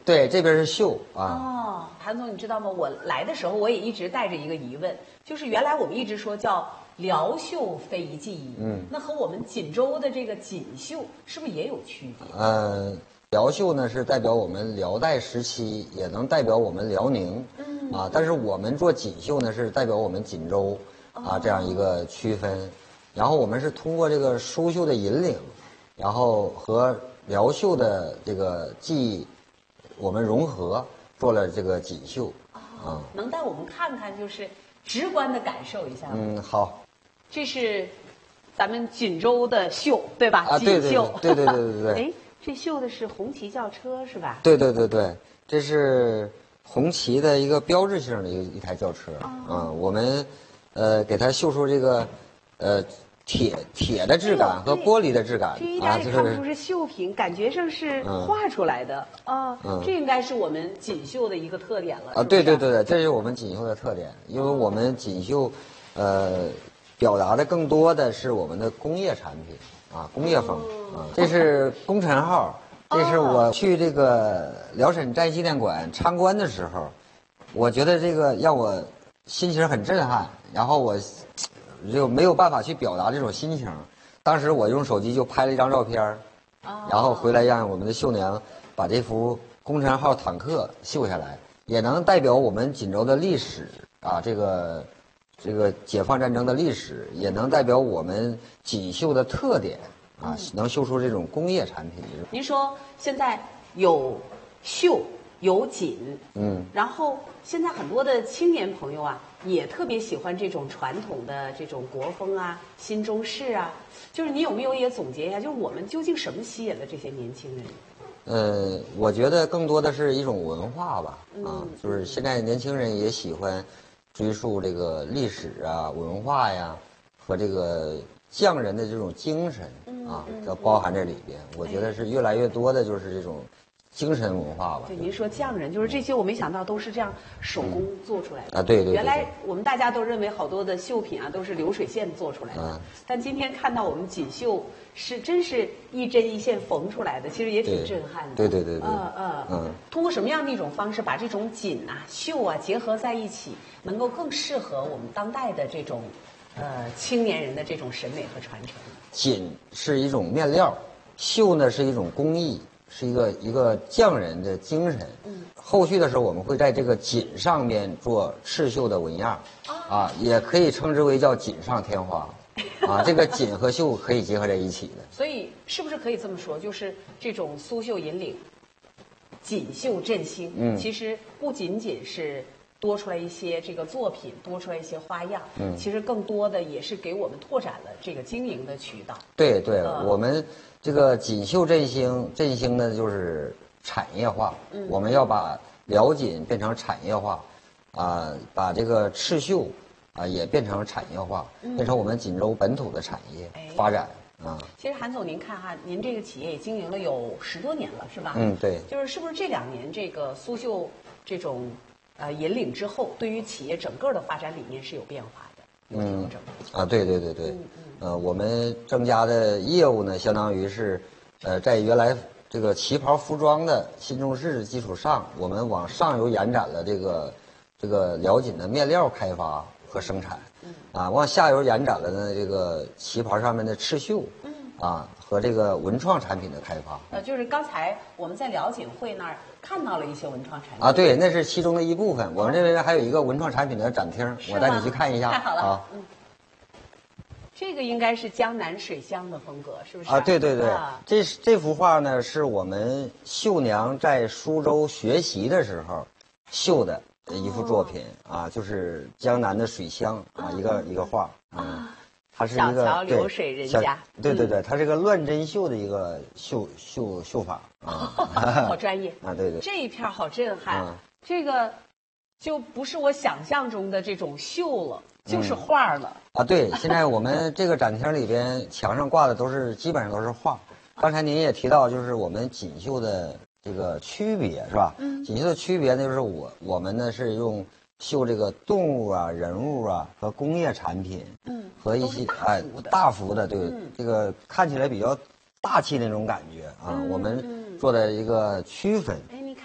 对，这边是绣啊。 哦，韩总，你知道吗？我来的时候我也一直带着一个疑问，就是原来我们一直说叫辽绣非遗技艺，那和我们锦州的这个锦绣是不是也有区别？ 辽绣呢是代表我们辽代时期，也能代表我们辽宁，但是我们做锦绣呢是代表我们锦州，这样一个区分。然后我们是通过这个书绣的引领，然后和辽绣的这个技艺，我们融合做了这个锦绣。 能带我们看看，就是直观的感受一下吗？ 好。 这是咱们锦州的绣，对吧？ 对锦绣。 对。 哎，这绣的是红旗轿车是吧？ 对，这是红旗的一个标志性的一台轿车。我们给它绣出这个铁的质感和玻璃的质感。 这一点也看不出是绣品，感觉上是画出来的这应该是我们锦绣的一个特点了。 对，这是我们锦绣的特点，因为我们锦绣表达的更多的是我们的工业产品工业风这是功臣号，这是我去这个辽沈战纪念馆参观的时候，我觉得这个让我心情很震撼，然后我就没有办法去表达这种心情。当时我用手机就拍了一张照片，然后回来让我们的绣娘把这幅功臣号坦克绣下来，也能代表我们锦州的历史这个解放战争的历史，也能代表我们锦绣的特点能绣出这种工业产品。 您说现在有绣有锦，然后现在很多的青年朋友也特别喜欢这种传统的这种国风新中式就是你有没有也总结一下，就是我们究竟什么吸引了这些年轻人？ 我觉得更多的是一种文化吧，就是现在年轻人也喜欢追溯这个历史文化和这个匠人的这种精神都包含在里边。我觉得是越来越多的就是这种精神文化吧。 对，您说匠人，就是这些我没想到都是这样手工做出来的对。 原来我们大家都认为好多的绣品都是流水线做出来的，但今天看到我们锦绣是真是一针一线缝出来的，其实也挺震撼的。 对。 通过什么样的一种方式把这种锦绣结合在一起，能够更适合我们当代的这种青年人的这种审美和传承？ 锦是一种面料，绣呢是一种工艺，是一个匠人的精神。后续的时候我们会在这个锦上面做刺绣的纹样也可以称之为叫锦上添花这个锦和绣可以结合在一起的。 所以是不是可以这么说，就是这种苏绣引领，锦绣振兴，其实不仅仅是多出来一些这个作品，多出来一些花样，其实更多的也是给我们拓展了这个经营的渠道。 对，我们这个锦绣振兴呢就是产业化，我们要把辽锦变成产业化，把这个刺绣也变成产业化，变成我们锦州本土的产业发展。 其实韩总，您看您这个企业也经营了有10多年了，是吧？ 对。 是不是这2年这个苏绣这种引领之后，对于企业整个的发展理念是有变化的，有调整？ 对。我们增加的业务呢，相当于是在原来这个旗袍服装的新中式基础上，我们往上游延展了这个辽锦的面料开发和生产，往下游延展了呢这个旗袍上面的刺绣，和这个文创产品的开发。 就是刚才我们在辽锦会那儿看到了一些文创产品对，那是其中的一部分。我们这边还有一个文创产品的展厅，我带你去看一下。 太好了这个应该是江南水乡的风格，是不是？ 对。这幅画呢，是我们绣娘在苏州学习的时候绣的一幅作品就是江南的水乡一个画它是一个小桥流水人家。 对，它是个乱针绣的一个绣法好专业对。 这一片好震撼，这个就不是我想象中的这种绣了，就是画了对，现在我们这个展厅里边墙上挂的基本上都是画。刚才您也提到，就是我们锦绣的这个区别是吧？锦绣的区别呢，就是我们呢是用绣这个动物人物和工业产品，和一些大幅的对，这个看起来比较大气那种感觉我们做的一个区分。